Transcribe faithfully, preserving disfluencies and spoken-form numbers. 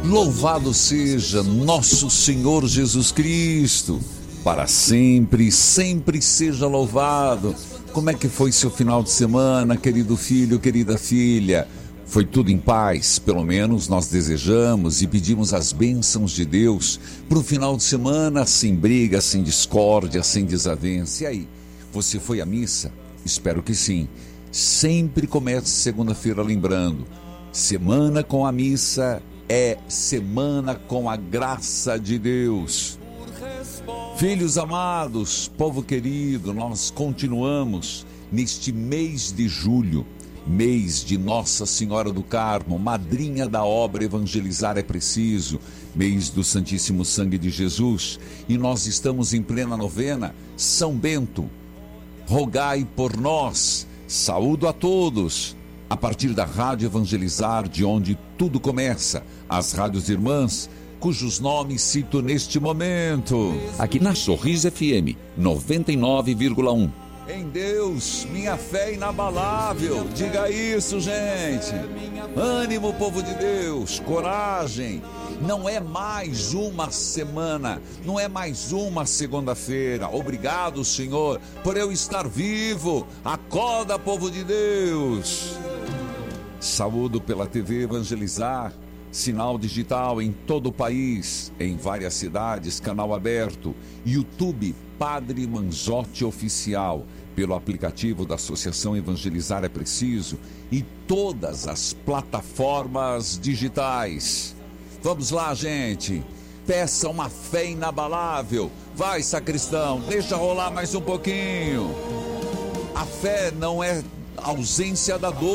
Louvado seja nosso Senhor Jesus Cristo, para sempre, sempre seja louvado. Como é que foi seu final de semana, querido filho, querida filha? Foi tudo em paz? Pelo menos nós desejamos e pedimos as bênçãos de Deus para um final de semana sem briga, sem discórdia, sem desavença. E aí, você foi à missa? Espero que sim. Sempre comece segunda-feira lembrando, semana com a missa é semana com a graça de Deus. Filhos amados, povo querido, nós continuamos neste mês de julho, mês de Nossa Senhora do Carmo, madrinha da obra Evangelizar é Preciso, mês do Santíssimo Sangue de Jesus, e nós estamos em plena novena. São Bento, rogai por nós. Saúdo a todos, a partir da Rádio Evangelizar, de onde tudo começa, as rádios irmãs, cujos nomes cito neste momento. Aqui na Sorriso F M, noventa e nove vírgula um. Em Deus, minha fé inabalável. Diga isso, gente. Ânimo, povo de Deus, coragem. Não é mais uma semana, não é mais uma segunda-feira. Obrigado, Senhor, por eu estar vivo. Acorda, povo de Deus. Saúdo pela T V Evangelizar, sinal digital em todo o país, em várias cidades, canal aberto, YouTube Padre Manzotti Oficial, pelo aplicativo da Associação Evangelizar é Preciso e todas as plataformas digitais. Vamos lá, gente. Peça uma fé inabalável. Vai, sacristão, deixa rolar mais um pouquinho. A fé não é ausência da dor.